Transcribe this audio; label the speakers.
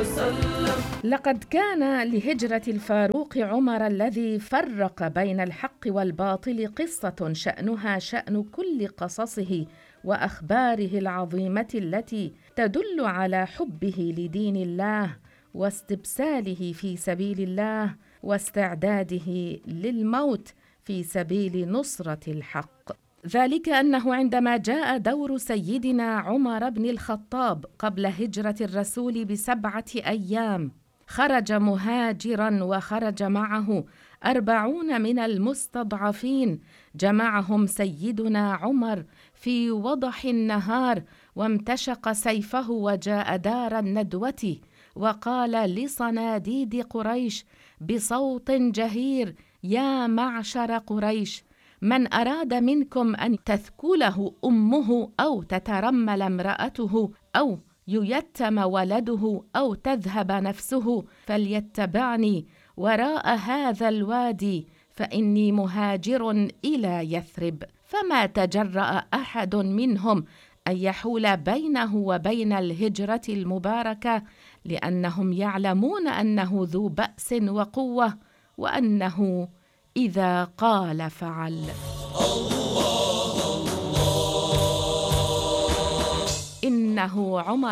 Speaker 1: لقد كان لهجرة الفاروق عمر الذي فرق بين الحق والباطل قصة شأنها شأن كل قصصه وأخباره العظيمة التي تدل على حبه لدين الله واستبساله في سبيل الله واستعداده للموت في سبيل نصرة الحق. ذلك أنه عندما جاء دور سيدنا عمر بن الخطاب قبل هجرة الرسول ب7 أيام خرج مهاجراً وخرج معه 40 من المستضعفين، جمعهم سيدنا عمر في وضح النهار وامتشق سيفه وجاء دار الندوة وقال لصناديد قريش بصوت جهير: يا معشر قريش، من أراد منكم أن تثكله أمه أو تترمل امرأته أو ييتم ولده أو تذهب نفسه فليتبعني وراء هذا الوادي، فإني مهاجر إلى يثرب. فما تجرأ أحد منهم أن يحول بينه وبين الهجرة المباركة، لأنهم يعلمون أنه ذو بأس وقوة، وأنه إذا قال فعل. إنه عمر